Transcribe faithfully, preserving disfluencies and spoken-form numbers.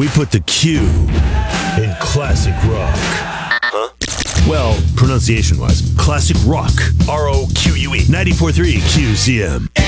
We put the Q in classic rock. Huh? Well, pronunciation-wise, classic rock. R O Q U E. ninety-four point three Q C M.